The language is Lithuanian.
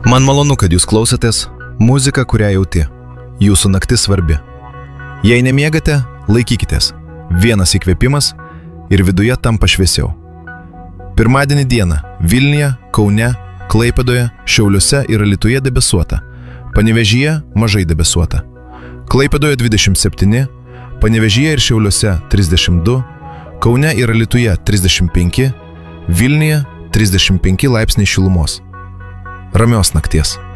Man malonu, kad jūs klausotės muziką, kurią jauti. Jūsų naktis svarbi. Jei nemiegate, laikykitės. Vienas įkvėpimas ir viduje tampa šviesiau. Pirmadienį dieną Vilniuje, Kaune, Klaipėdoje, Šiauliuose ir Alytuje debesuota. Panevėžyje mažai debesuota. Klaipėdoje 27, Panevėžyje ir Šiauliuose 32, Kaune ir Alytuje 35, Vilniuje 35 laipsniai šilumos. Ramios nakties.